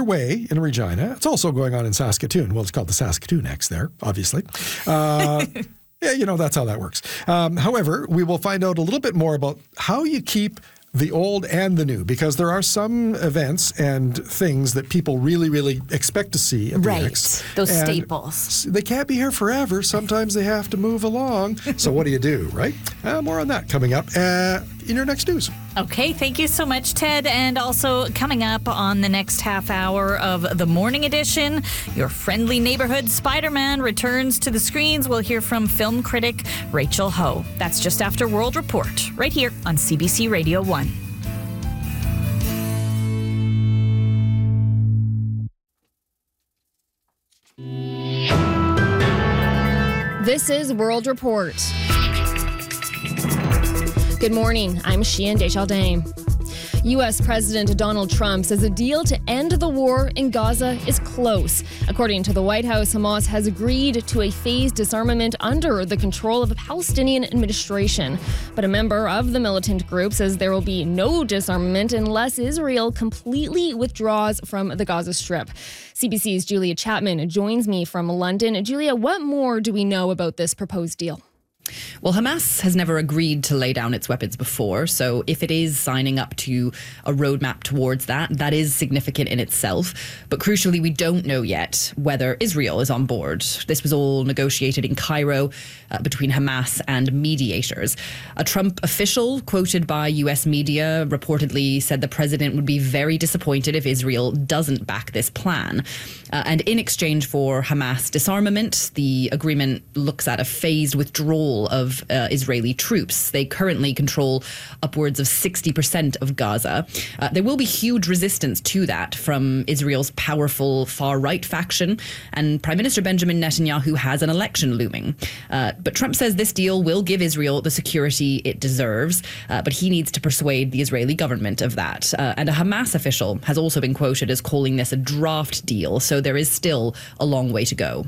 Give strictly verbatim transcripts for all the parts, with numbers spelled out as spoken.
underway in Regina. It's also going on in Saskatoon. Well, it's called the Saskatoon X there, obviously. Uh, yeah, you know, that's how that works. Um, however, we will find out a little bit more about how you keep the old and the new, because there are some events and things that people really, really expect to see at the right. X. Those and staples. They can't be here forever. Sometimes they have to move along. So what do you do, right? Uh, more on that coming up uh, in your next news. Okay, thank you so much, Ted. And also coming up on the next half hour of the morning edition, your friendly neighborhood Spider-Man returns to the screens. We'll hear from film critic Rachel Ho. That's just after World Report, right here on C B C Radio one. This is World Report. Good morning, I'm Sheehan Deschaldins. U S. President Donald Trump says a deal to end the war in Gaza is close. According to the White House, Hamas has agreed to a phased disarmament under the control of the Palestinian administration. But a member of the militant group says there will be no disarmament unless Israel completely withdraws from the Gaza Strip. C B C's Julia Chapman joins me from London. Julia, what more do we know about this proposed deal? Well, Hamas has never agreed to lay down its weapons before, so if it is signing up to a roadmap towards that, that is significant in itself. But crucially, we don't know yet whether Israel is on board. This was all negotiated in Cairo uh, between Hamas and mediators. A Trump official quoted by U S media reportedly said the president would be very disappointed if Israel doesn't back this plan. Uh, and in exchange for Hamas disarmament, the agreement looks at a phased withdrawal of uh, Israeli troops. They currently control upwards of sixty percent of Gaza. Uh, there will be huge resistance to that from Israel's powerful far-right faction, and Prime Minister Benjamin Netanyahu has an election looming. Uh, but Trump says this deal will give Israel the security it deserves, uh, but he needs to persuade the Israeli government of that. Uh, and a Hamas official has also been quoted as calling this a draft deal, so there is still a long way to go.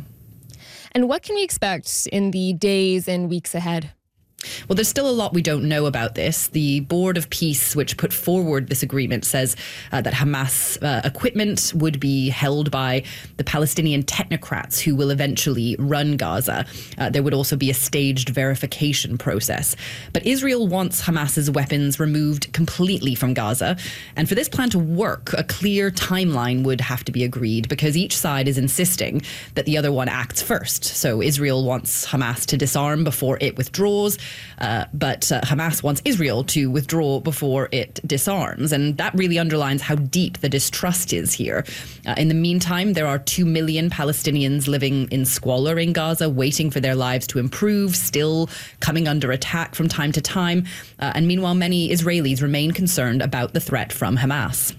And what can we expect in the days and weeks ahead? Well, there's still a lot we don't know about this. The Board of Peace, which put forward this agreement, says uh, that Hamas uh, equipment would be held by the Palestinian technocrats who will eventually run Gaza. Uh, there would also be a staged verification process. But Israel wants Hamas's weapons removed completely from Gaza. And for this plan to work, a clear timeline would have to be agreed because each side is insisting that the other one acts first. So Israel wants Hamas to disarm before it withdraws. Uh, but uh, Hamas wants Israel to withdraw before it disarms. And that really underlines how deep the distrust is here. Uh, in the meantime, there are two million Palestinians living in squalor in Gaza, waiting for their lives to improve, still coming under attack from time to time. Uh, and meanwhile, many Israelis remain concerned about the threat from Hamas.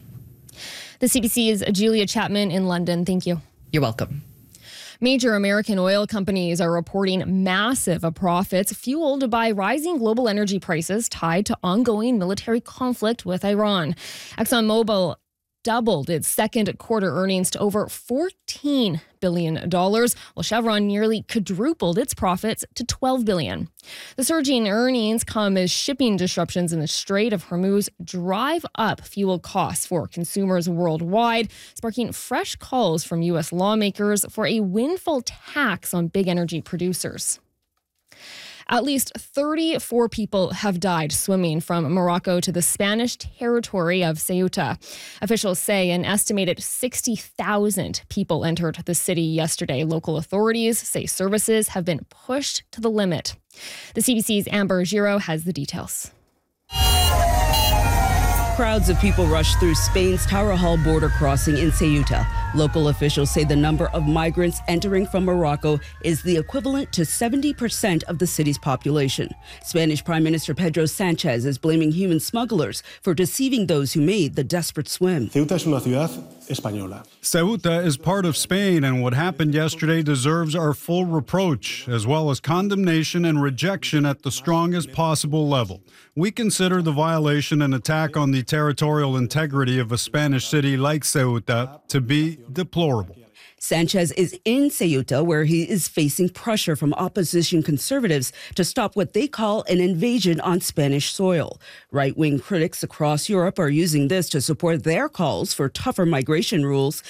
The C B C's Julia Chapman in London. Thank you. You're welcome. Major American oil companies are reporting massive profits fueled by rising global energy prices tied to ongoing military conflict with Iran. ExxonMobil doubled its second quarter earnings to over fourteen billion dollars, while Chevron nearly quadrupled its profits to twelve billion dollars. The surging earnings come as shipping disruptions in the Strait of Hormuz drive up fuel costs for consumers worldwide, sparking fresh calls from U S lawmakers for a windfall tax on big energy producers. At least thirty-four people have died swimming from Morocco to the Spanish territory of Ceuta. Officials say an estimated sixty thousand people entered the city yesterday. Local authorities say services have been pushed to the limit. The C B C's Amber Giro has the details. Crowds of people rushed through Spain's Tarajal border crossing in Ceuta. Local officials say the number of migrants entering from Morocco is the equivalent to seventy percent of the city's population. Spanish Prime Minister Pedro Sanchez is blaming human smugglers for deceiving those who made the desperate swim. Ceuta es una ciudad española. Ceuta is part of Spain, and what happened yesterday deserves our full reproach, as well as condemnation and rejection at the strongest possible level. We consider the violation and attack on the territorial integrity of a Spanish city like Ceuta to be deplorable. Sanchez is in Ceuta, where he is facing pressure from opposition conservatives to stop what they call an invasion on Spanish soil. Right-wing critics across Europe are using this to support their calls for tougher migration rules.